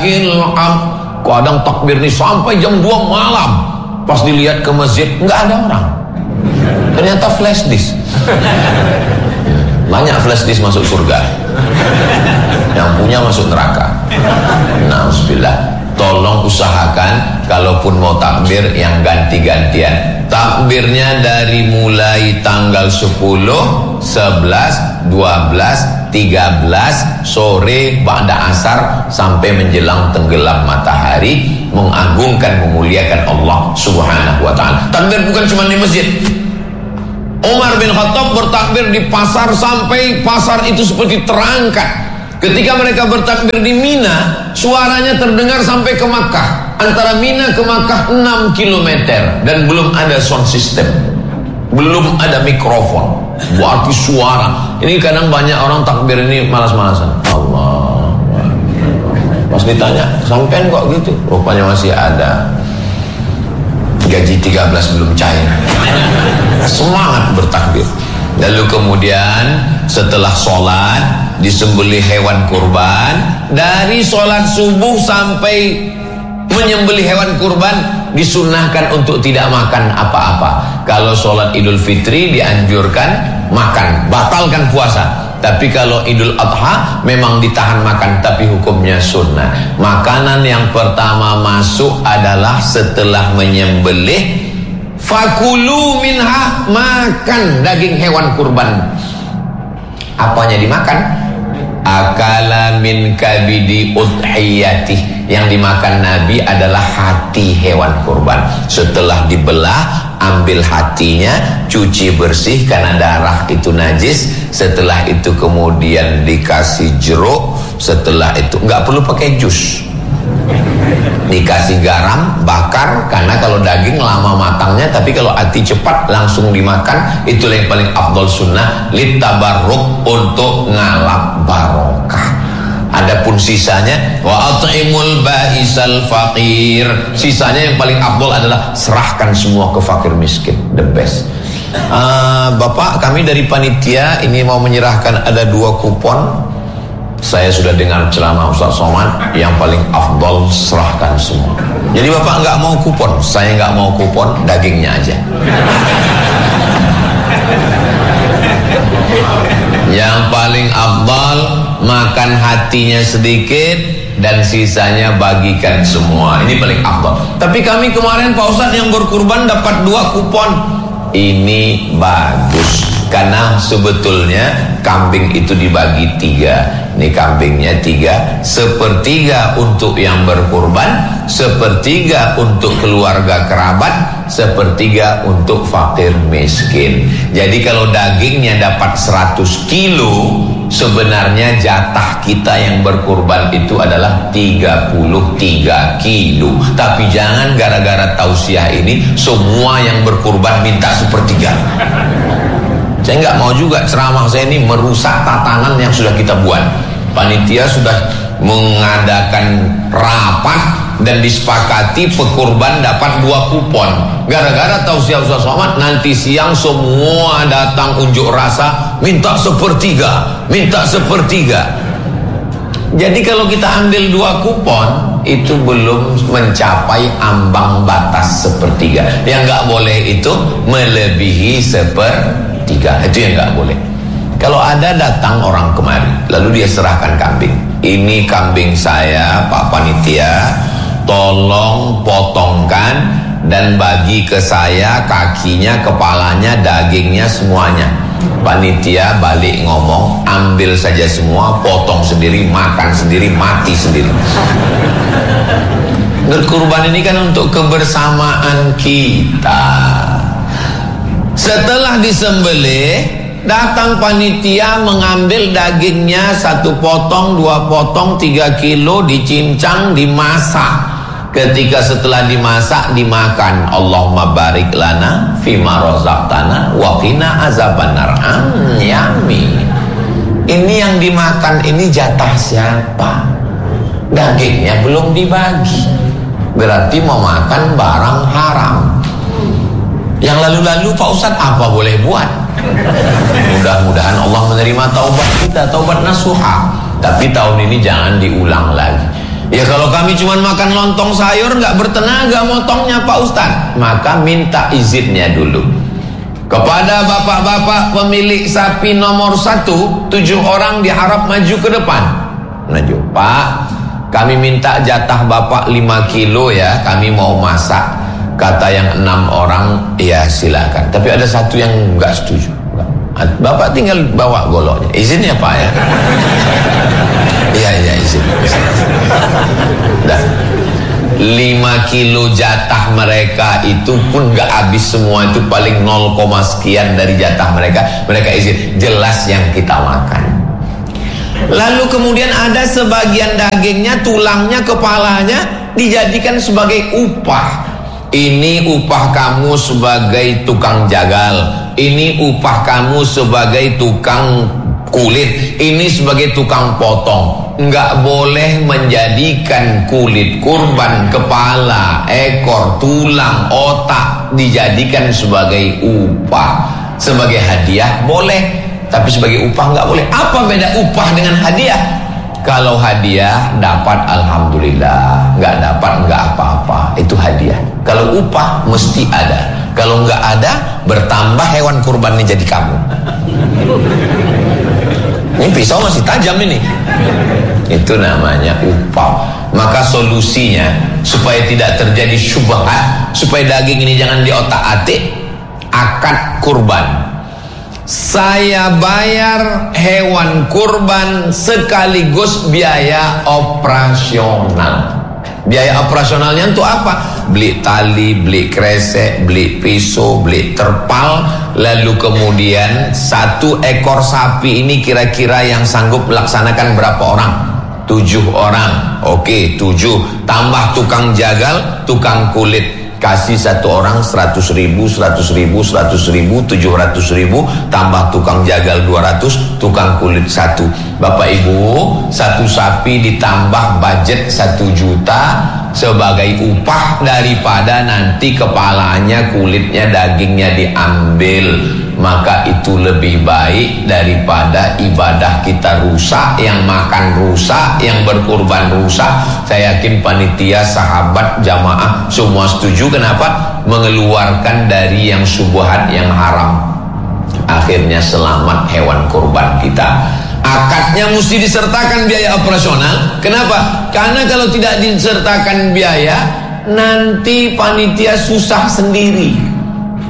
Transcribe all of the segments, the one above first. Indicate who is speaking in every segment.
Speaker 1: Kadang takbir nih sampai jam 2 malam. Pas dilihat ke masjid nggak ada orang. Ternyata flash disk. Banyak flash disk masuk surga. Yang punya masuk neraka. Nauzubillah. Tolong usahakan kalaupun mau takbir yang ganti-gantian. Takbirnya dari mulai tanggal 10, 11, 12, 13 sore ba'da asar sampai menjelang tenggelam matahari, mengagungkan, memuliakan Allah Subhanahu wa ta'ala. Takbir bukan cuma di masjid. Umar bin Khattab bertakbir di pasar sampai pasar itu seperti terangkat. Ketika mereka bertakbir di Mina, suaranya terdengar sampai ke Makkah. Antara Mina ke Makkah 6 km dan belum ada sound system, belum ada mikrofon. Berarti suara. Ini kadang banyak orang takbir ini malas-malasan. Allah. Pas ditanya, sampean kok gitu? Rupanya masih ada gaji 13 belum cair. Semangat bertakbir. Lalu kemudian setelah sholat disembelih hewan kurban. Dari sholat subuh sampai menyembelih hewan kurban disunnahkan untuk tidak makan apa-apa. Kalau sholat Idul Fitri dianjurkan makan, batalkan puasa. Tapi kalau Idul Adha memang ditahan makan, tapi hukumnya sunnah. Makanan yang pertama masuk adalah setelah menyembelih, fakulu minha, makan daging hewan kurban. Apanya dimakan? Akala min kabidi udhiyati. Yang dimakan Nabi adalah hati hewan kurban. Setelah dibelah, ambil hatinya, cuci bersih karena darah itu najis. Setelah itu kemudian dikasih jeruk. Setelah itu nggak perlu pakai jus, dikasih garam, bakar. Karena kalau daging lama matangnya, tapi kalau hati cepat langsung dimakan. Itulah yang paling afdol sunnah, litabarruk, untuk ngalap barokah. Adapun sisanya, wa at'imul ba'isal faqir, sisanya yang paling afdol adalah serahkan semua ke fakir miskin, the best. Bapak, kami dari panitia ini mau menyerahkan ada 2 kupon. Saya sudah dengar ceramah Ustaz Somad, yang paling afdol serahkan semua. Jadi Bapak nggak mau kupon, saya nggak mau kupon, dagingnya aja. Yang paling afdal makan hatinya sedikit dan sisanya bagikan semua. Ini paling afdal. Tapi kami kemarin Pak Ustaz yang berkurban dapat 2 kupon. Ini bagus. Karena sebetulnya kambing itu dibagi 3. Ini kambingnya 3, 1/3 untuk yang berkurban, 1/3 untuk keluarga kerabat, 1/3 untuk fakir miskin. Jadi kalau dagingnya dapat 100 kilo, sebenarnya jatah kita yang berkurban itu adalah 33 kilo. Tapi jangan gara-gara tausiah ini semua yang berkurban minta 1/3. Saya nggak mau juga ceramah saya ini merusak tatanan yang sudah kita buat. Panitia sudah mengadakan rapat dan disepakati pekurban dapat 2 kupon. Gara-gara tausiah Ustaz Somad, nanti siang semua datang unjuk rasa minta 1/3, minta 1/3. Jadi kalau kita ambil 2 kupon itu belum mencapai ambang batas 1/3. Yang nggak boleh itu melebihi 1/3. Itu yang nggak boleh. Kalau ada datang orang kemari, lalu dia serahkan kambing. Ini kambing saya, Pak Panitia, tolong potongkan dan bagi ke saya kakinya, kepalanya, dagingnya, semuanya. Panitia balik ngomong, ambil saja semua, potong sendiri, makan sendiri, mati sendiri. Berkurban ini kan untuk kebersamaan kita. Setelah disembelih, datang panitia mengambil dagingnya 1 potong, 2 potong, 3 kilo, dicincang, dimasak. Ketika setelah dimasak, dimakan. Allahumma barik lana fima razaqtana wa qina azabannar. Yummy. Ini yang dimakan ini jatah siapa? Dagingnya belum dibagi. Berarti mau makan barang haram. Yang lalu-lalu Pak Ustadz apa boleh buat? Mudah-mudahan Allah menerima taubat kita, taubat nasuha. Tapi tahun ini jangan diulang lagi. Ya kalau kami cuma makan lontong sayur nggak bertenaga motongnya Pak Ustadz, maka minta izinnya dulu kepada bapak-bapak pemilik sapi nomor 1, 7 orang diharap maju ke depan. Maju, Pak, kami minta jatah bapak 5 kilo ya, kami mau masak. Kata yang 6 orang, ya silakan. Tapi ada satu yang nggak setuju. Bapak tinggal bawa goloknya. Izinnya Pak ya. Iya izin. Dah. 5 kilo jatah mereka itu pun gak habis semua, itu paling 0, sekian dari jatah mereka izin, jelas yang kita makan. Lalu kemudian ada sebagian dagingnya, tulangnya, kepalanya dijadikan sebagai upah. Ini upah kamu sebagai tukang jagal, ini upah kamu sebagai tukang kulit, ini sebagai tukang potong. Enggak boleh menjadikan kulit kurban, kepala, ekor, tulang, otak dijadikan sebagai upah. Sebagai hadiah boleh, tapi sebagai upah enggak boleh. Apa beda upah dengan hadiah? Kalau hadiah dapat alhamdulillah, enggak dapat enggak apa-apa, itu hadiah. Kalau upah mesti ada. Kalau enggak ada, bertambah hewan kurban ini jadi kamu. Ini pisau masih tajam ini. Itu namanya upah. Maka solusinya supaya tidak terjadi syubhat, supaya daging ini jangan diotak-atik, akad kurban. Saya bayar hewan kurban sekaligus biaya operasional. Biaya operasionalnya untuk apa? Beli tali, beli kresek, beli pisau, beli terpal. Lalu kemudian 1 ekor sapi ini kira-kira yang sanggup melaksanakan berapa orang? 7 orang. Oke, 7 tambah tukang jagal, tukang kulit. Kasih 1 orang 100.000, 100.000, 100.000, 700.000, tambah tukang jagal 200, tukang kulit 1. Bapak Ibu, 1 sapi ditambah budget 1 juta sebagai upah daripada nanti kepalanya, kulitnya, dagingnya diambil. Maka itu lebih baik daripada ibadah kita rusak, yang makan rusak, yang berkurban rusak. Saya yakin panitia, sahabat, jamaah semua setuju. Kenapa? Mengeluarkan dari yang syubhat, yang haram. Akhirnya selamat hewan kurban kita. Akadnya mesti disertakan biaya operasional. Kenapa? Karena kalau tidak disertakan biaya, nanti panitia susah sendiri.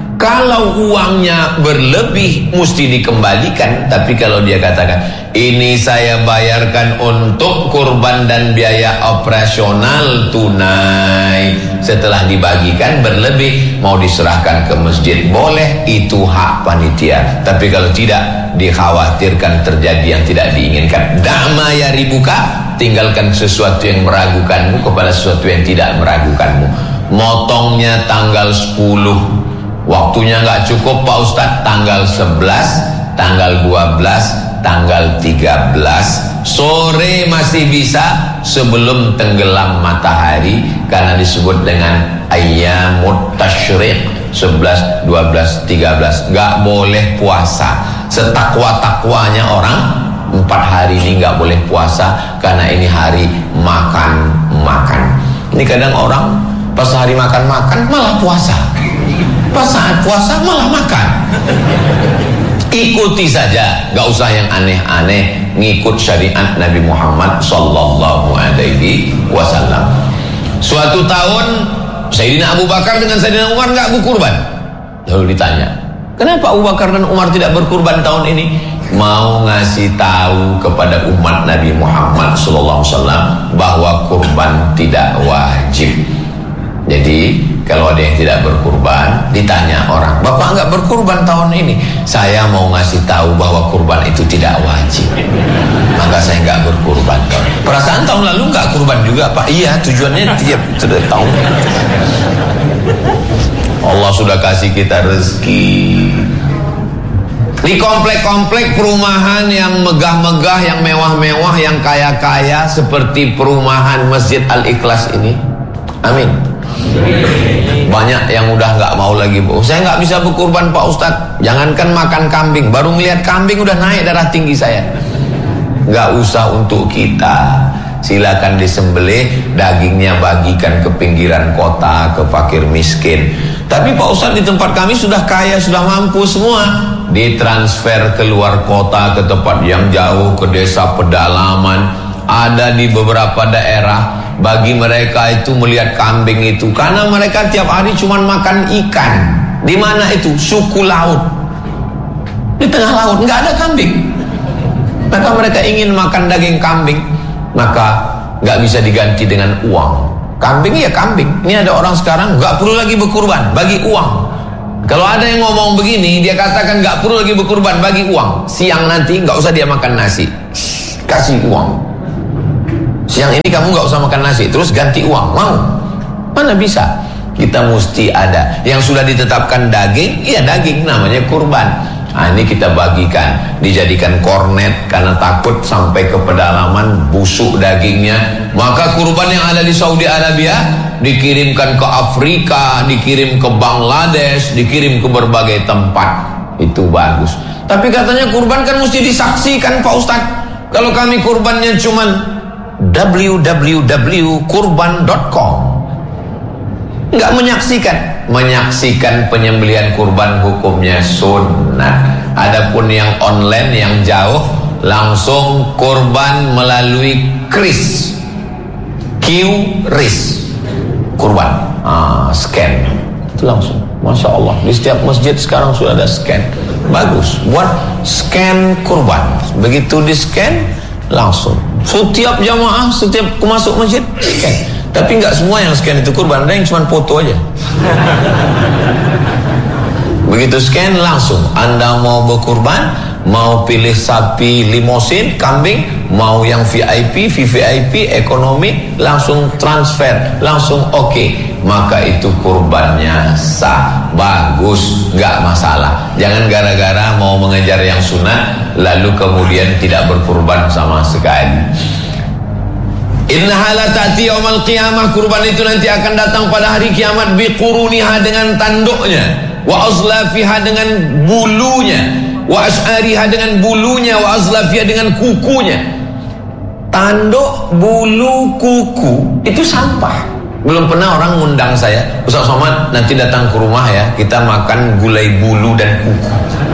Speaker 1: Kalau uangnya berlebih mesti dikembalikan. Tapi kalau dia katakan, ini saya bayarkan untuk kurban dan biaya operasional tunai, setelah dibagikan berlebih, mau diserahkan ke masjid, boleh, itu hak panitia. Tapi kalau tidak, dikhawatirkan terjadi yang tidak diinginkan. Dama ya ribuka, tinggalkan sesuatu yang meragukanmu kepada sesuatu yang tidak meragukanmu. Motongnya tanggal 10, waktunya nggak cukup Pak Ustadz, tanggal 11, tanggal 12, tanggal 13, sore masih bisa sebelum tenggelam matahari, karena disebut dengan ayyamut tasyriq, 11, 12, 13. Nggak boleh puasa. Setakwa-takwanya orang 4 hari ini nggak boleh puasa, karena ini hari makan-makan. Ini kadang orang pas hari makan-makan malah puasa, pas saat puasa malah makan. Ikuti saja, gak usah yang aneh-aneh, ngikut syariat Nabi Muhammad sallallahu alaihi wasallam. Suatu tahun Sayyidina Abu Bakar dengan Sayyidina Umar gak berkurban. Lalu ditanya, kenapa Abu Bakar dan Umar tidak berkurban tahun ini? Mau ngasih tahu kepada umat Nabi Muhammad sallallahu alaihi wasallam bahwa kurban tidak wajib. Jadi kalau ada yang tidak berkurban, ditanya orang, Bapak nggak berkurban tahun ini? Saya mau ngasih tahu bahwa kurban itu tidak wajib, maka saya nggak berkurban. Perasaan tahun lalu nggak kurban juga Pak? Iya, tujuannya tiap tahun. Allah sudah kasih kita rezeki. Di komplek-komplek perumahan yang megah-megah, yang mewah-mewah, yang kaya-kaya, seperti perumahan Masjid Al-Ikhlas ini, amin, banyak yang udah nggak mau lagi. Saya nggak bisa berkurban Pak Ustadz. Jangankan makan kambing, baru melihat kambing udah naik darah tinggi saya. Nggak usah untuk kita. silakan disembelih, dagingnya bagikan ke pinggiran kota, ke fakir miskin. Tapi Pak Ustadz, di tempat kami sudah kaya, sudah mampu semua, ditransfer keluar kota, ke tempat yang jauh, ke desa pedalaman. Ada di beberapa daerah, bagi mereka itu melihat kambing itu, karena mereka tiap hari cuma makan ikan. Di mana itu? Suku laut, di tengah laut, nggak ada kambing. Maka mereka ingin makan daging kambing, maka nggak bisa diganti dengan uang. Kambing ya kambing. Ini ada orang sekarang nggak perlu lagi berkurban, bagi uang. Kalau ada yang ngomong begini, dia katakan nggak perlu lagi berkurban, bagi uang. Siang nanti nggak usah dia makan nasi, kasih uang. Siang ini kamu nggak usah makan nasi, terus ganti uang. Mau? Mana bisa? Kita mesti ada yang sudah ditetapkan daging, iya daging, namanya kurban. Nah, ini kita bagikan, dijadikan kornet, karena takut sampai ke pedalaman busuk dagingnya. Maka kurban yang ada di Saudi Arabia dikirimkan ke Afrika, dikirim ke Bangladesh, dikirim ke berbagai tempat. Itu bagus. Tapi katanya kurban kan mesti disaksikan Pak Ustadz. Kalau kami kurbannya cuman www.kurban.com, nggak menyaksikan penyembelihan kurban, hukumnya sunnah. Adapun yang online, yang jauh, langsung kurban melalui QRIS, kurban, scan itu langsung. Masya Allah, di setiap masjid sekarang sudah ada scan, bagus buat scan kurban. Begitu di scan langsung, setiap jamaah, setiap masuk masjid scan. Tapi nggak semua yang scan itu kurban, ada yang cuma foto aja. Begitu scan langsung, Anda mau berkurban, mau pilih sapi limosin, kambing, mau yang VIP, VVIP, ekonomi, langsung transfer, langsung oke. Maka itu kurbannya sah, bagus, nggak masalah. Jangan gara-gara mau mengejar yang sunat, lalu kemudian tidak berkurban sama sekali. Innaha la ta'ti yaumal qiyamah, kurban itu nanti akan datang pada hari kiamat, biquruniha, dengan tanduknya, wa azlafiha, dengan bulunya, wa ash'ariha, dengan bulunya, wa azlafiha, dengan kukunya. Tanduk, bulu, kuku itu sampah. Belum pernah orang ngundang saya, Ustaz Somad nanti datang ke rumah ya, kita makan gulai bulu dan kuku.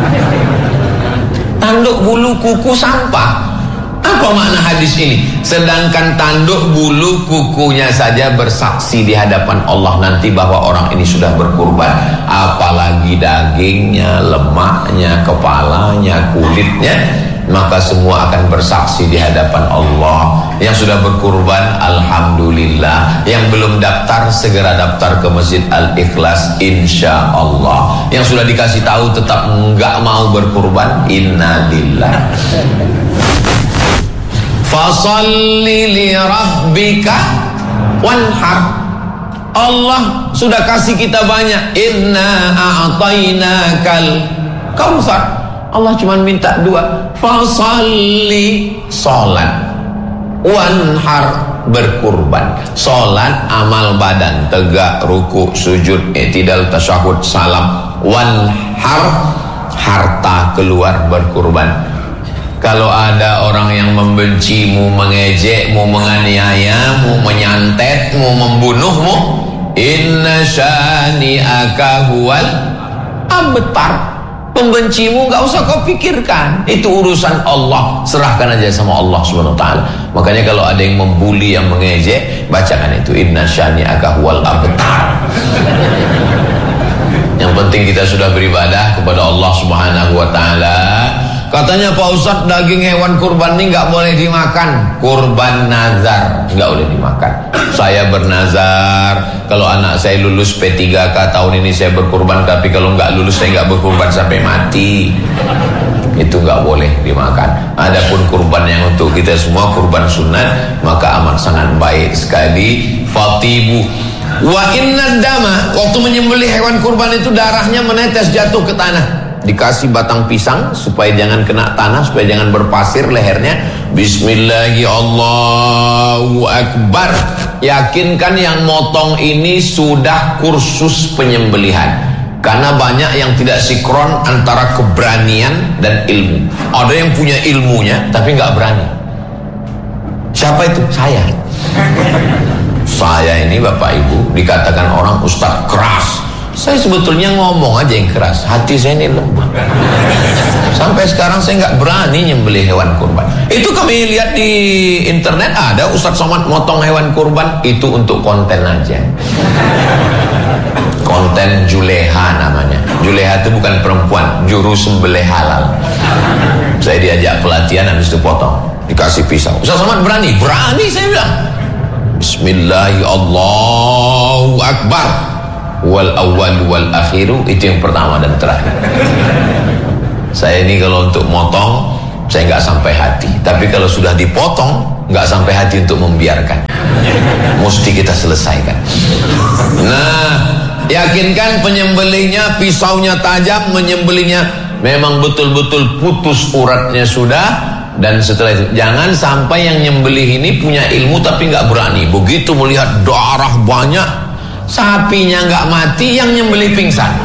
Speaker 1: Tanduk, bulu, kuku sampah. Apa makna hadis ini? Sedangkan tanduk, bulu, kukunya saja bersaksi di hadapan Allah nanti bahwa orang ini sudah berkurban. Apalagi dagingnya, lemaknya, kepalanya, kulitnya, maka semua akan bersaksi di hadapan Allah. Yang sudah berkurban, alhamdulillah. Yang belum daftar, segera daftar ke Masjid Al-Ikhlas, insya Allah. Yang sudah dikasih tahu tetap enggak mau berkurban, innalillah. Fasalli li rabbika wanhar. Allah sudah kasih kita banyak. Inna a'tainakal kautsar. Allah cuma minta dua. Fasalli, salat, wanhar, berkurban. Salat amal badan, tegak, ruku, sujud, i'tidal, tasyahud, salam. Wanhar, harta keluar, berkurban. Kalau ada orang yang membencimu, mengejekmu, menganiaya, menyantet, membunuhmu, inna syani'aka huwal abtar. Pembencimu gak usah kau pikirkan, itu urusan Allah, serahkan aja sama Allah Subhanahu wa ta'ala. Makanya kalau ada yang membuli, yang mengejek, bacakan itu, inna syani'aka huwal abtar. Yang penting kita sudah beribadah kepada Allah Subhanahu wa ta'ala. Katanya Pak Ustadz, daging hewan kurban ini nggak boleh dimakan. Kurban nazar nggak boleh dimakan. Saya bernazar, kalau anak saya lulus P3K tahun ini saya berkurban, tapi kalau nggak lulus saya nggak berkurban sampai mati. Itu nggak boleh dimakan. Adapun kurban yang untuk kita semua, kurban sunat, maka amat sangat baik sekali. Fatibu wa inna dama, waktu menyembelih hewan kurban itu darahnya menetes jatuh ke tanah. Dikasih batang pisang supaya jangan kena tanah, supaya jangan berpasir lehernya. Bismillahi Allahu Akbar. Yakinkan yang motong ini sudah kursus penyembelihan, karena banyak yang tidak sinkron antara keberanian dan ilmu. Ada yang punya ilmunya tapi nggak berani. Siapa itu? Saya. Saya ini Bapak Ibu dikatakan orang ustadz keras. Saya sebetulnya ngomong aja yang keras. Hati saya ini lembut. Sampai sekarang saya nggak berani nyembelih hewan kurban. Itu kami lihat di internet ada Ustadz Somad motong hewan kurban. Itu untuk konten aja. Konten Juleha namanya. Juleha itu bukan perempuan, juru sembelih halal. Saya diajak pelatihan, habis itu potong, dikasih pisau. Ustadz Somad berani? Berani saya bilang. Bismillahirrahmanirrahim, Allahu Akbar, wal awwal wal akhiru. Itu yang pertama dan terakhir. Saya ini kalau untuk motong saya nggak sampai hati, tapi kalau sudah dipotong nggak sampai hati untuk membiarkan. Mesti kita selesaikan. Nah, yakinkan penyembelihnya pisaunya tajam, menyembelihnya memang betul-betul putus uratnya sudah. Dan setelah itu jangan sampai yang nyembelih ini punya ilmu tapi nggak berani. Begitu melihat darah banyak, sapinya nggak mati, yang nyembelih pingsan.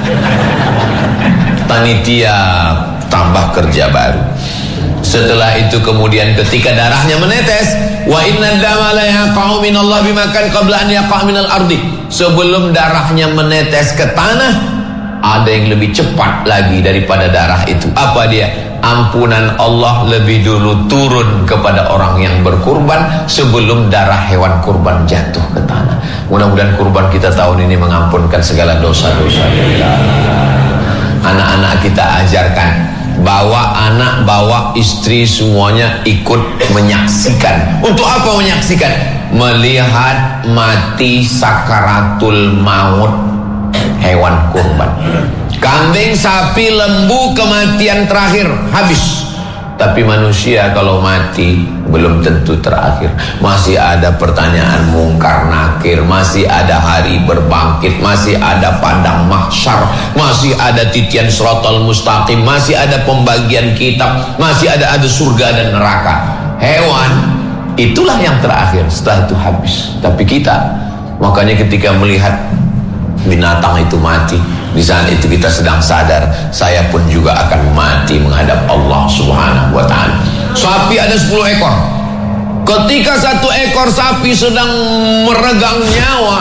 Speaker 1: Panitia tambah kerja baru. Setelah itu kemudian ketika darahnya menetes, wa inna dama la yaqa'u minallah bimakan qabla an yaqa' minal ardi. Sebelum darahnya menetes ke tanah, ada yang lebih cepat lagi daripada darah itu. Apa dia? Ampunan Allah lebih dulu turun kepada orang yang berkurban sebelum darah hewan kurban jatuh ke tanah. Mudah-mudahan kurban kita tahun ini mengampunkan segala dosa-dosa kita. Anak-anak kita ajarkan, bawa anak, bawa istri, semuanya ikut menyaksikan. Untuk apa menyaksikan? Melihat mati sakaratul maut hewan kurban. Kambing, sapi, lembu, kematian terakhir, habis. Tapi manusia kalau mati belum tentu terakhir. Masih ada pertanyaan mungkar nakir, masih ada hari berbangkit, masih ada padang mahsyar, masih ada titian siratal mustaqim, masih ada pembagian kitab, masih ada surga dan neraka. Hewan itulah yang terakhir, setelah itu habis. Tapi kita, makanya ketika melihat binatang itu mati, di saat itu kita sedang sadar, saya pun juga akan mati menghadap Allah Subhanahu wa ta'ala. Sapi ada 10 ekor. Ketika satu ekor sapi sedang meregang nyawa,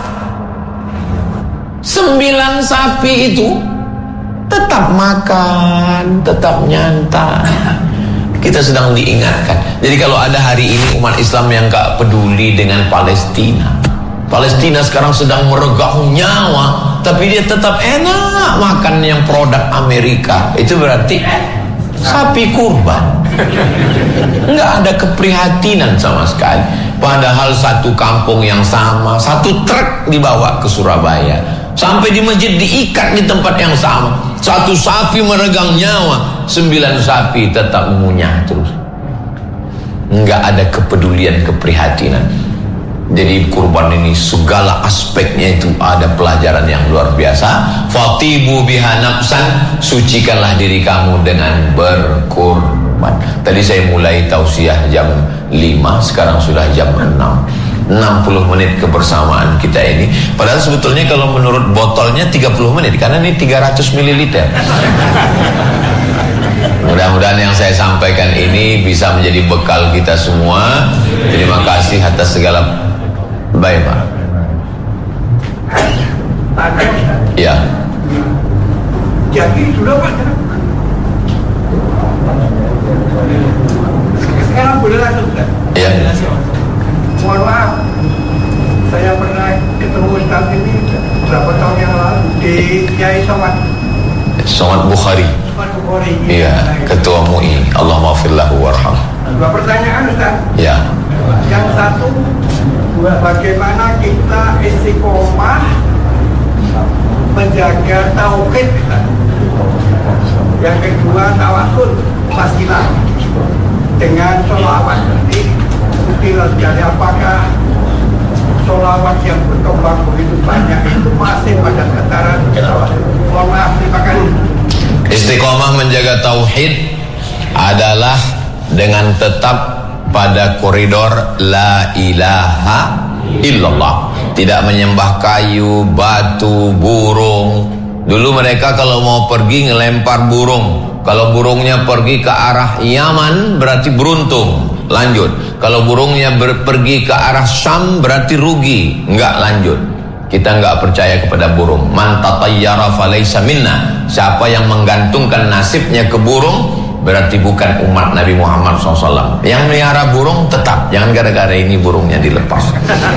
Speaker 1: 9 sapi itu tetap makan, tetap nyantai. Kita sedang diingatkan. Jadi kalau ada hari ini umat Islam yang gak peduli dengan Palestina, Palestina sekarang sedang meregang nyawa, tapi dia tetap enak makan yang produk Amerika. Itu berarti sapi kurban. Nggak ada keprihatinan sama sekali. Padahal satu kampung yang sama, satu truk dibawa ke Surabaya, sampai di masjid diikat di tempat yang sama. Satu sapi meregang nyawa, 9 sapi tetap mengunyah terus. Nggak ada kepedulian, keprihatinan. Jadi kurban ini segala aspeknya itu ada pelajaran yang luar biasa. Fatibu biha nafsan, sucikanlah diri kamu dengan berkurban. Tadi saya mulai tausiah jam 5, sekarang sudah jam 6. 60 menit kebersamaan kita ini. Padahal sebetulnya kalau menurut botolnya 30 menit, karena ini 300 ml. Mudah-mudahan yang saya sampaikan ini bisa menjadi bekal kita semua. Terima kasih atas segala. Baik Pak. Ya.
Speaker 2: Jadi sudah Pak. Sekarang boleh langsung kan?
Speaker 1: Ya.
Speaker 2: Mohon maaf, saya pernah ketemu Ustaz ini berapa tahun yang lalu di Kiai
Speaker 1: Somad Bukhari. Iya, Ketua MUI. Allah maafillahu warham.
Speaker 2: 2 pertanyaan Ustaz.
Speaker 1: Ya.
Speaker 2: Yang satu, bagaimana kita istiqomah menjaga tauhid Ustaz. Yang kedua, tawasul wasilah dengan sholawat. Jadi apakah sholawat yang berkembang begitu banyak itu masih pada tataran tawasul? Mohon maaf, terima kasih.
Speaker 1: Istiqomah menjaga tauhid adalah dengan tetap pada koridor la ilaha illallah, tidak menyembah kayu, batu, burung. Dulu mereka kalau mau pergi ngelempar burung. Kalau burungnya pergi ke arah Yaman berarti beruntung, lanjut. Kalau burungnya pergi ke arah Syam berarti rugi, enggak lanjut. Kita enggak percaya kepada burung. Man tatayyara falaysa minna. Siapa yang menggantungkan nasibnya ke burung berarti bukan umat Nabi Muhammad SAW. Yang melihara burung tetap, jangan gara-gara ini burungnya dilepas.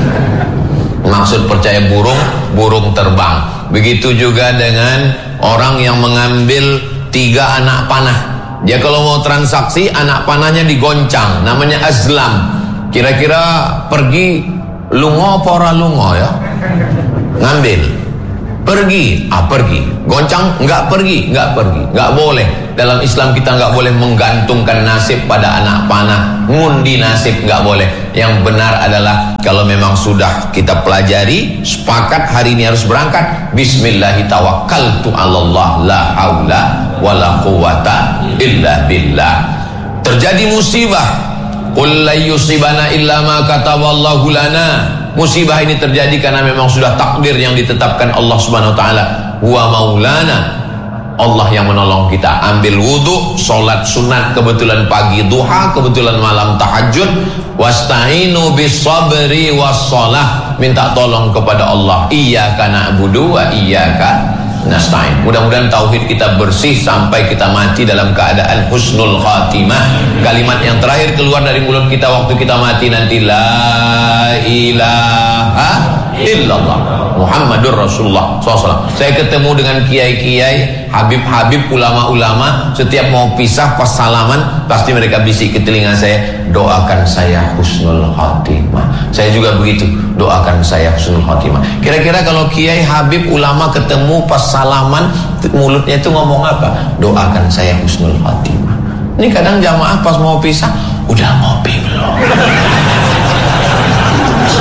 Speaker 1: Maksud percaya burung terbang. Begitu juga dengan orang yang mengambil 3 anak panah. Dia kalau mau transaksi, anak panahnya digoncang, namanya azlam. Kira-kira pergi lungo apa ora lungo ya? Ngambil, pergi, pergi. Goncang, enggak pergi, enggak boleh. Dalam Islam kita enggak boleh menggantungkan nasib pada anak panah, ngundi nasib enggak boleh. Yang benar adalah kalau memang sudah kita pelajari, sepakat hari ini harus berangkat, bismillahi tawakkaltu 'alallah la haula wala quwata illa billah. Terjadi musibah, qul la yusibana illa ma kataballahu lana. Musibah ini terjadi karena memang sudah takdir yang ditetapkan Allah Subhanahu wa taala. Huwa maulana. Allah yang menolong kita. Ambil wudu, sholat sunat kebetulan pagi duha, kebetulan malam tahajud. Wasta'inu bis sabri was shalah. Minta tolong kepada Allah. Iyyaka na'budu wa iyyaka nasta'in. Mudah-mudahan tauhid kita bersih sampai kita mati dalam keadaan husnul khatimah. Kalimat yang terakhir keluar dari mulut kita waktu kita mati nanti, la ilaha illallah Muhammadur Rasulullah SAW. Saya ketemu dengan kiai-kiai, habib-habib, ulama-ulama, setiap mau pisah pas salaman pasti mereka bisik ke telinga saya, doakan saya husnul khatimah. Saya juga begitu, doakan saya husnul khatimah. Kira-kira kalau kiai, habib, ulama ketemu pas salaman, mulutnya itu ngomong apa? Doakan saya husnul khatimah. Ini kadang jamaah pas mau pisah udah ngopi belum?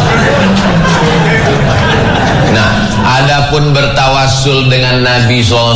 Speaker 1: Nah, adapun bertawassul dengan Nabi SAW